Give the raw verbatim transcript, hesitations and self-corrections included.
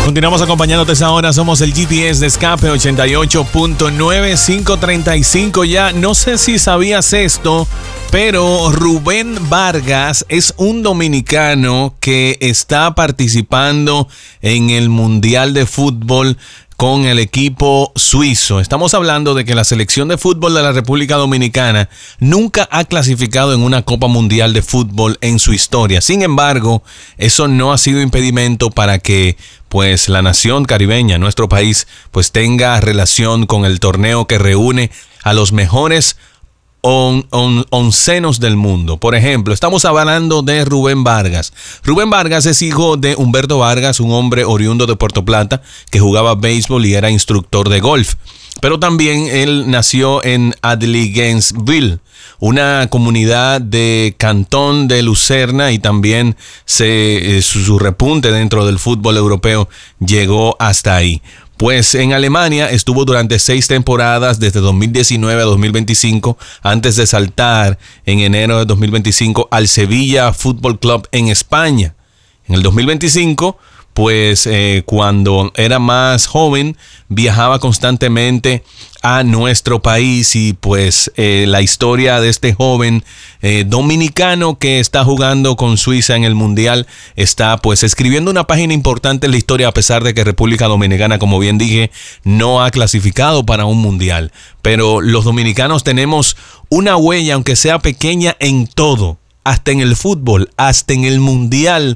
Continuamos acompañándote esa hora. Somos el G P S de Escape ochenta y ocho punto nueve, cinco treinta y cinco ya. No sé si sabías esto, pero Rubén Vargas es un dominicano que está participando en el Mundial de Fútbol con el equipo suizo. Estamos hablando de que la selección de fútbol de la República Dominicana nunca ha clasificado en una Copa Mundial de Fútbol en su historia. Sin embargo, eso no ha sido impedimento para que pues la nación caribeña, nuestro país, pues tenga relación con el torneo que reúne a los mejores On, on, oncenos del mundo. Por ejemplo, estamos hablando de Rubén Vargas. Rubén Vargas es hijo de Humberto Vargas, un hombre oriundo de Puerto Plata que jugaba béisbol y era instructor de golf. Pero también él nació en Adligensville, una comunidad de Cantón de Lucerna, y también se, su, su repunte dentro del fútbol europeo llegó hasta ahí. Pues en Alemania estuvo durante seis temporadas, desde dos mil diecinueve a dos mil veinticinco, antes de saltar en enero de dos mil veinticinco al Sevilla Fútbol Club en España. En el dos mil veinticinco, pues eh, cuando era más joven, viajaba constantemente a nuestro país, y pues eh, la historia de este joven eh, dominicano que está jugando con Suiza en el Mundial está pues escribiendo una página importante en la historia, a pesar de que República Dominicana, como bien dije, no ha clasificado para un Mundial. Pero los dominicanos tenemos una huella, aunque sea pequeña, en todo. Hasta en el fútbol, hasta en el Mundial